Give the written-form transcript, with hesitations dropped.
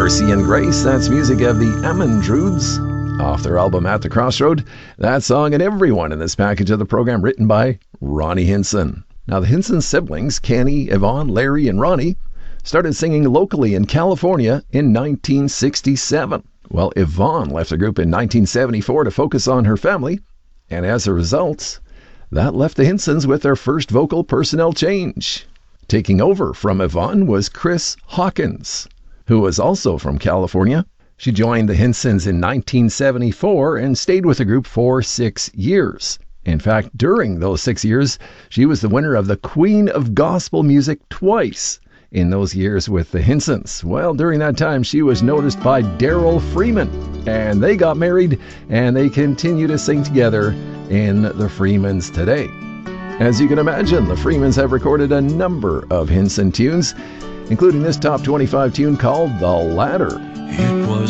Mercy and Grace, that's music of the Amandrudes off their album At the Crossroad. That song and everyone in this package of the program written by Ronnie Hinson. Now the Hinson siblings, Kenny, Yvonne, Larry, and Ronnie, started singing locally in California in 1967. Well, Yvonne left the group in 1974 to focus on her family, and as a result, that left the Hinsons with their first vocal personnel change. Taking over from Yvonne was Chris Hawkins, who was also from California. She joined the Hinsons in 1974 and stayed with the group for 6 years. In fact, during those 6 years, she was the winner of the Queen of Gospel Music twice in those years with the Hinsons. Well, during that time, she was noticed by Daryl Freeman, and they got married, and they continue to sing together in the Freemans today. As you can imagine, the Freemans have recorded a number of Hinson tunes, including this top 25 tune called The Ladder. It